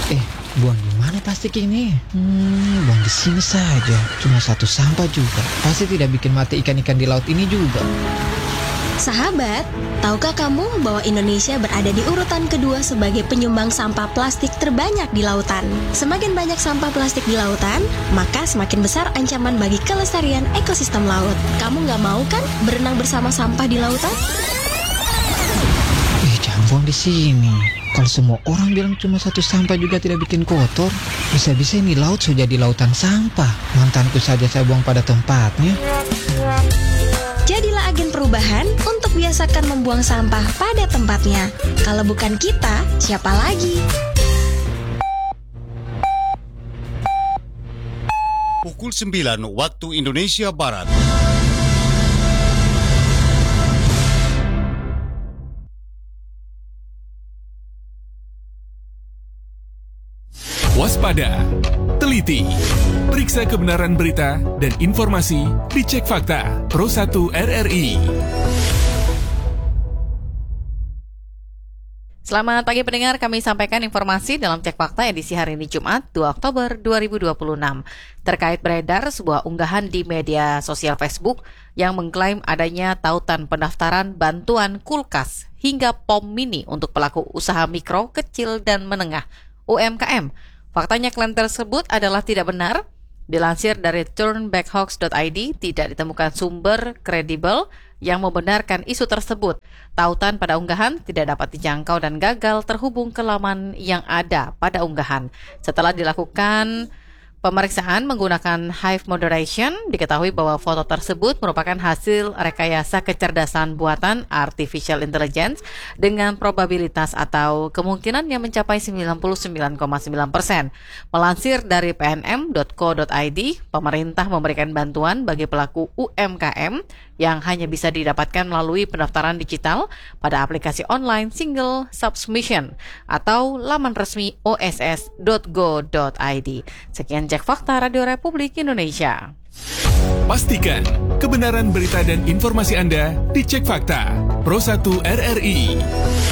Buang di mana plastik ini? Buang di sini saja. Cuma satu sampah juga. Pasti tidak bikin mati ikan-ikan di laut ini juga. Sahabat, tahukah kamu bahwa Indonesia berada di urutan kedua sebagai penyumbang sampah plastik terbanyak di lautan? Semakin banyak sampah plastik di lautan, maka semakin besar ancaman bagi kelestarian ekosistem laut. Kamu nggak mau kan berenang bersama sampah di lautan? Jangan buang di sini. Kalau semua orang bilang cuma satu sampah juga tidak bikin kotor, bisa-bisa ini laut sudah jadi lautan sampah. Mantanku saja saya buang pada tempatnya. Jadilah agen perubahan untuk biasakan membuang sampah pada tempatnya. Kalau bukan kita, siapa lagi? Pukul 9 waktu Indonesia Barat. Waspada, teliti, periksa kebenaran berita dan informasi di Cek Fakta Pro 1 RRI. Selamat pagi pendengar, kami sampaikan informasi dalam Cek Fakta edisi hari ini Jumat 2 Oktober 2026 terkait beredar sebuah unggahan di media sosial Facebook yang mengklaim adanya tautan pendaftaran bantuan kulkas hingga pom mini untuk pelaku usaha mikro, kecil, dan menengah UMKM. Faktanya klaim tersebut adalah tidak benar. Dilansir dari turnbackhoax.id, tidak ditemukan sumber kredibel yang membenarkan isu tersebut. Tautan pada unggahan tidak dapat dijangkau dan gagal terhubung ke laman yang ada pada unggahan. Setelah dilakukan pemeriksaan menggunakan Hive Moderation, diketahui bahwa foto tersebut merupakan hasil rekayasa kecerdasan buatan Artificial Intelligence dengan probabilitas atau kemungkinan yang mencapai 99,9%. Melansir dari pnm.co.id, pemerintah memberikan bantuan bagi pelaku UMKM yang hanya bisa didapatkan melalui pendaftaran digital pada aplikasi online Single Submission atau laman resmi oss.go.id. Sekian Cek Fakta Radio Republik Indonesia. Pastikan kebenaran berita dan informasi Anda di Cek Fakta Pro 1 RRI.